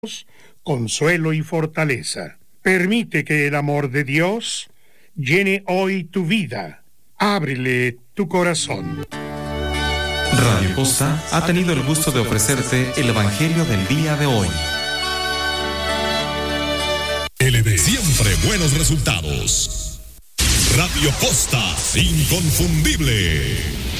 consuelo y fortaleza. Permite que el amor de Dios llene hoy tu vida. Ábrele tu corazón. Radio Costa ha tenido el gusto de ofrecerte el Evangelio del día de hoy. LD, siempre buenos resultados. Radio Costa, inconfundible.